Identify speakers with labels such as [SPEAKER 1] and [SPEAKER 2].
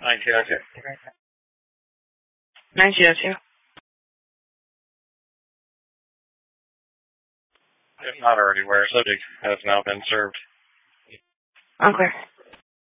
[SPEAKER 1] 1902.
[SPEAKER 2] 1902.
[SPEAKER 1] If not already aware, subject has now been served.
[SPEAKER 2] Okay.